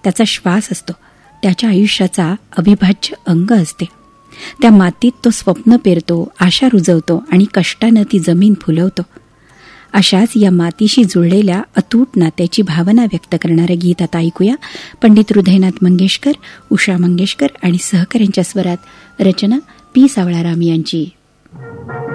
त्याचा श्वास असतो, त्याच्या आयुष्याचा अविभाज्य अंग असते. त्या मातीत तो स्वप्न पेरतो, आशा रुजवतो आणि कष्टानं ती जमीन फुलवतो. अशाच या मातीशी जुळलेल्या अतूट नात्याची भावना व्यक्त करणारं गीत आता ऐकूया. पंडित हृदयनाथ मंगेशकर, उषा मंगेशकर आणि सहकाऱ्यांच्या स्वरात. रचना पी. सावळाराम यांची.